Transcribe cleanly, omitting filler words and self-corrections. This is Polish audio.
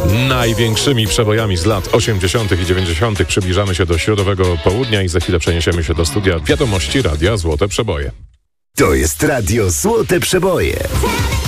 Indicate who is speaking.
Speaker 1: Największymi przebojami z lat 80. i 90. przybliżamy się do środowego południa i za chwilę przeniesiemy się do studia Wiadomości Radia Złote Przeboje.
Speaker 2: To jest Radio Złote Przeboje.